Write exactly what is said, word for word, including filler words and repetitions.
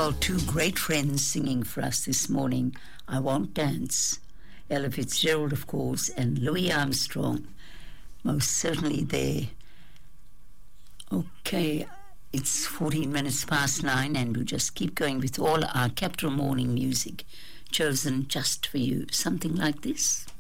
Well, two great friends singing for us this morning. I Won't Dance. Ella Fitzgerald, of course, and Louis Armstrong. Most certainly there. Okay, it's fourteen minutes past nine, and we'll just keep going with all our Capital Morning music chosen just for you. Something like this.